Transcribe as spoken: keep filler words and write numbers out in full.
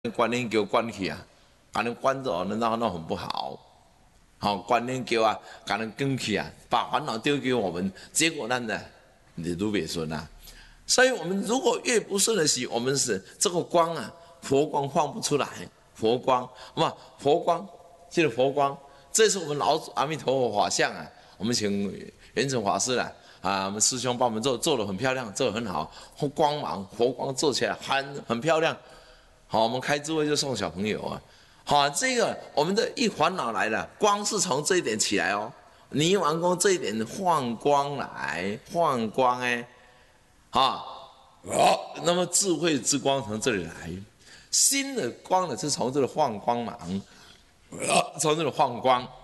观念给关起啊，把人关着，那那那很不好。好、哦，观念给啊，把人跟起啊，把烦恼丢给我们，结果呢，你都别顺啊。所以我们如果越不顺的时，我们是这个光啊，佛光放不出来，佛光，嘛，佛光，这个佛光，这是我们老祖阿弥陀佛法相啊。我们请圆成法师啦，啊，我们师兄帮我们做，做得很漂亮，做得很好，光芒佛光做起来很很漂亮。好，我们开智慧就送小朋友啊。好，这个我们的一烦恼来了，光是从这一点起来哦。泥丸宫这一点放光来，放光哎，啊，哦，那么智慧之光从这里来，心的光呢是从这里放光芒，从这里放光。